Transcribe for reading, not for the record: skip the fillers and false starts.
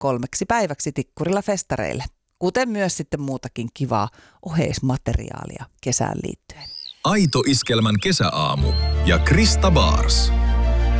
3 päiväksi Tikkurilla festareille. Kuten myös sitten muutakin kivaa oheismateriaalia kesään liittyen. Aito Iskelmän kesäaamu ja Krista Baars.